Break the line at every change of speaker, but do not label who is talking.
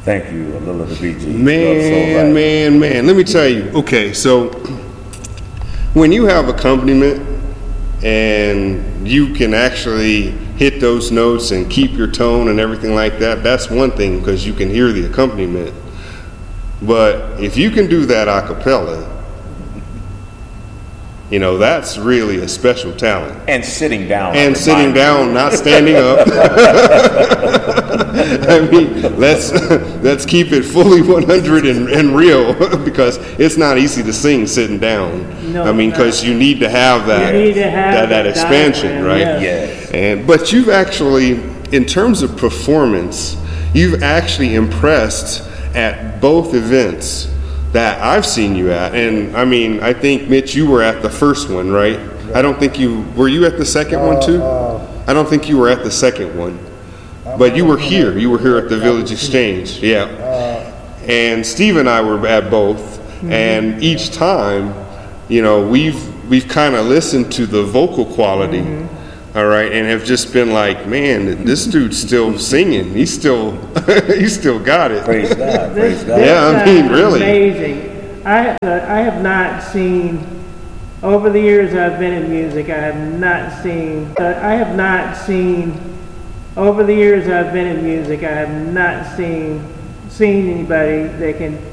Thank you, a little of the BG.
Man. Let me tell you. Okay, so when you have accompaniment and you can actually hit those notes and keep your tone and everything like that, that's one thing because you can hear the accompaniment. But if you can do that a cappella, that's really a special talent.
And sitting down.
Not standing up. I mean, let's keep it fully 100 and real because it's not easy to sing sitting down.
No,
because you need to have that expansion, right?
Yes.
But you've actually, in terms of performance, you've actually impressed at both events that I've seen you at. And I mean, I think, Mitch, you were at the first one, right? I don't think were you at the second one too? I don't think you were at the second one. But you were here. You were here at the Village Exchange. Yeah. And Steve and I were at both. And each time, we've kind of listened to the vocal quality. All right, and have just been like, man, this dude's still singing. He's still got it.
Praise God.
Yeah, I mean, really.
Amazing. I have not seen, over the years I've been in music, seen anybody that can